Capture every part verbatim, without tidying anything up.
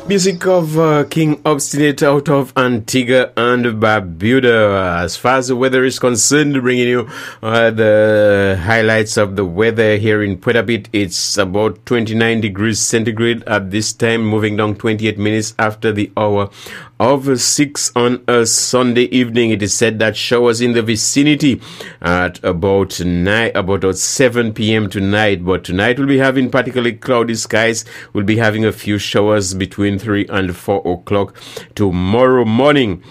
Music of uh, King Obstinate out of Antigua and Barbuda. As far as the weather is concerned, bringing you uh, the highlights of the weather here in Puerto. It's about twenty-nine degrees centigrade at this time, moving down twenty-eight minutes after the hour of six on a Sunday evening. It is said that showers in the vicinity at about nine, about seven p.m. tonight. But tonight we'll be having particularly cloudy skies. We'll be having a few showers between three and four o'clock tomorrow morning.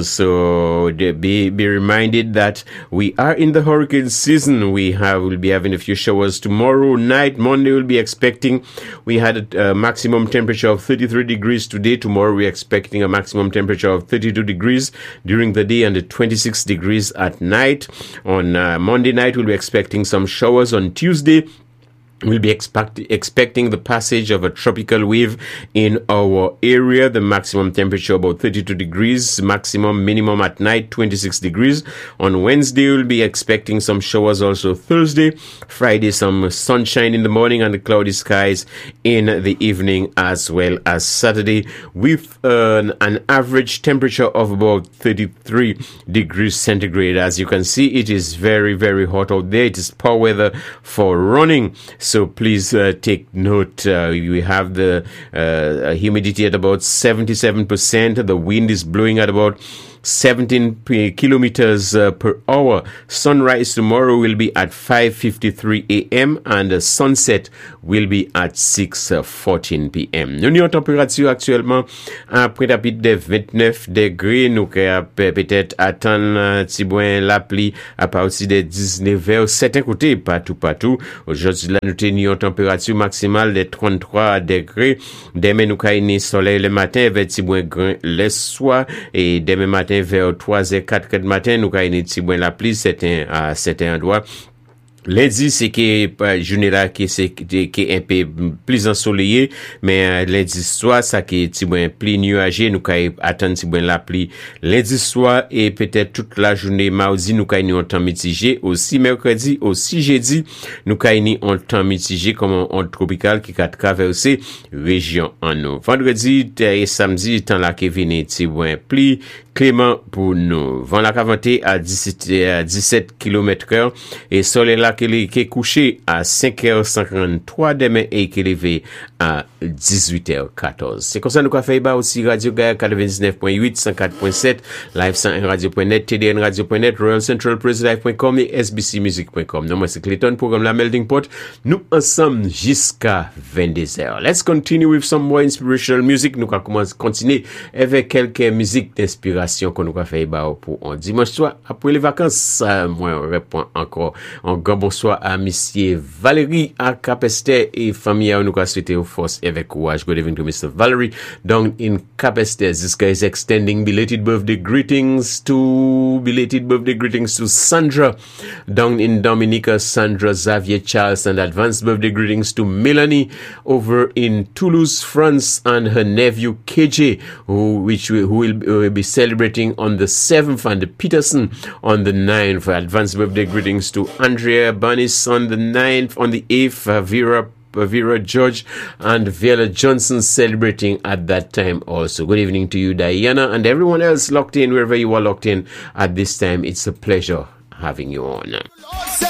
So be be reminded that we are in the hurricane season. We have will be having a few showers tomorrow night. Monday we'll be expecting. We had a, a maximum temperature of thirty-three degrees today. Tomorrow we're expecting a maximum temperature of thirty-two degrees during the day and twenty-six degrees at night. On uh, Monday night we'll be expecting some showers. On Tuesday we'll be expect- expecting the passage of a tropical wave in our area. The maximum temperature about thirty-two degrees, maximum minimum at night twenty-six degrees. On Wednesday we'll be expecting some showers also. Thursday, Friday some sunshine in the morning and cloudy skies in the evening, as well as Saturday with uh, an average temperature of about thirty-three degrees centigrade. As you can see, it is very very hot out there. It is poor weather for running. So please uh, take note. Uh, we have the uh, humidity at about seventy-seven percent. The wind is blowing at about seventeen kilometers uh, per hour. Sunrise tomorrow will be at five fifty-three a.m. and the sunset will be at six fourteen p.m. Nous avons température actuellement à Pointe-à-Pitre de vingt-neuf degrés. Nous pouvons peut-être attendre un petit boin la pluie à partir de dix-neuf vers certains côtés, partout partout. Aujourd'hui là nous avons une température maximale de trente-trois degrés. Demain nous avons soleil le matin avec petit boin grain le soir, et demain matin vers trois et quatre du matin, nous avons une petite boin la pluie certains, à certains endroits. Lundi, c'est que journée là qui c'est qui est un peu plus ensoleillé, mais lundi soir ça qui est petit moins plus nuageux. Nous allons attendre petit moins la pluie lundi soir, et peut-être toute la journée mardi nous allons un temps mitigé. Aussi mercredi, aussi jeudi nous allons un temps mitigé comme un onde tropicale qui a traversé région en nous. Vendredi et samedi temps là qui vient petit moins pluie clément pour nous. Vent la caventé à dix-sept kilomètres heure, et soleil là qui est couché à cinq heures cinquante-trois demain et qui est levé à dix-huit heures quatorze. C'est comme ça nous avons fait aussi Radio Gaia quatre-vingt-dix-neuf point huit, cent quatre point sept, live cent un radio point net, T D N radio point net, Royal Central Press Live point com et S B C Music point com. Non, moi c'est Clayton, programme La Melting Pot. Nous ensemble jusqu'à vingt-deux heures. Let's continue with some more inspirational music. Nous allons continuer avec quelques musiques d'inspiration qu'on nous a fait pour un dimanche soir après les vacances. Moi, on répond encore en grand bonsoir à Monsieur Valérie à Capester et famille. Nous avons souhaité aux forces avec courage. Good evening to Mister Valerie down in Capester. This guy is extending belated birthday greetings to belated birthday greetings to Sandra down in Dominica. Sandra Xavier Charles, and advanced birthday greetings to Melanie over in Toulouse, France, and her nephew K J, who which who will, will be celebrating on the seventh, and Peterson on the ninth. Advanced birthday greetings to Andrea Banis on the ninth, on the eighth, uh, Vera Vera George and Viola Johnson celebrating at that time also. Good evening to you, Diana, and everyone else locked in, wherever you are locked in at this time. It's a pleasure having you on.